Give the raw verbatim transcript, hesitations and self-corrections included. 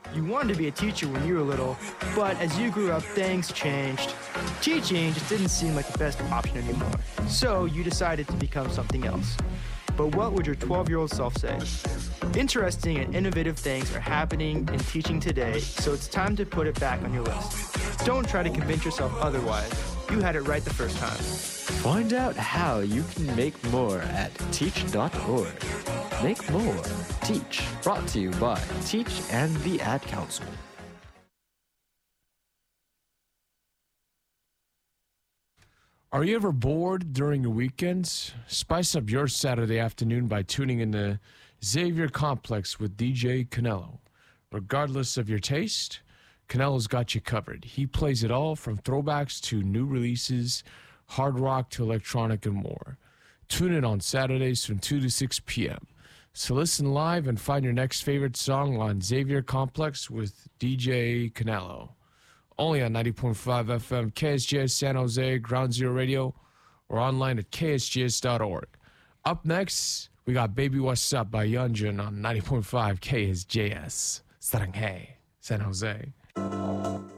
You wanted to be a teacher when you were little, but as you grew up, things changed. Teaching just didn't seem like the best option anymore. So you decided to become something else. But what would your twelve-year-old self say? Interesting and innovative things are happening in teaching today, so it's time to put it back on your list. Don't try to convince yourself otherwise. You had it right the first time. Find out how you can make more at teach dot org. Make more. Teach. Brought to you by Teach and the Ad Council. Are you ever bored during your weekends? Spice up your Saturday afternoon by tuning in to Xavier Complex with D J Canelo. Regardless of your taste, Canelo's got you covered. He plays it all from throwbacks to new releases, hard rock to electronic and more. Tune in on Saturdays from two to six p.m. So listen live and find your next favorite song on Xavier Complex with D J Canelo. Only on ninety point five F M, K S G S San Jose, Ground Zero Radio, or online at K S G S dot org. Up next, we got Baby What's Up by Yeonjun on ninety point five K S J S. Saranghae, San Jose.